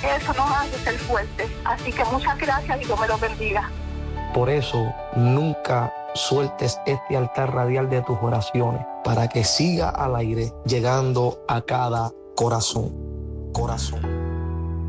Eso nos hace ser fuertes. Así que muchas gracias y Dios me los bendiga. Por eso, nunca sueltes este altar radial de tus oraciones para que siga al aire llegando a cada corazón.